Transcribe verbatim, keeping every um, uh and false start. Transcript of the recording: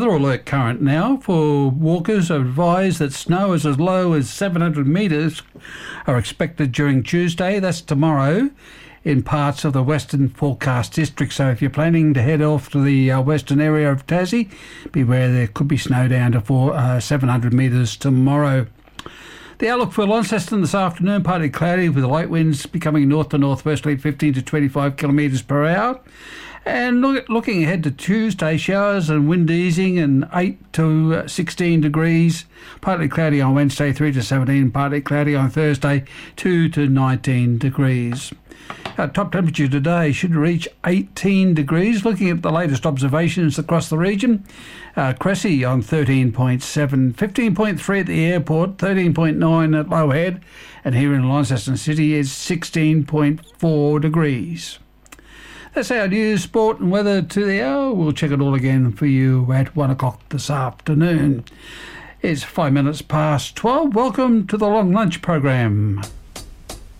Weather alert current now for walkers are advised that snow is as low as seven hundred metres are expected during Tuesday, that's tomorrow, in parts of the western forecast district. So if you're planning to head off to the uh, western area of Tassie, beware there could be snow down to four, uh, seven hundred metres tomorrow. The outlook for Launceston this afternoon, partly cloudy with light winds becoming north to northwesterly fifteen to twenty-five kilometres per hour. And look, looking ahead to Tuesday, showers and wind easing and eight to sixteen degrees. Partly cloudy on Wednesday, three to seventeen. Partly cloudy on Thursday, two to nineteen degrees. Our top temperature today should reach eighteen degrees. Looking at the latest observations across the region, uh, Cressy on thirteen point seven, fifteen point three at the airport, thirteen point nine at Lowhead, and here in Launceston City is sixteen point four degrees. That's our news, sport and weather to the hour. We'll check it all again for you at one o'clock this afternoon. It's five minutes past twelve. Welcome to the Long Lunch program.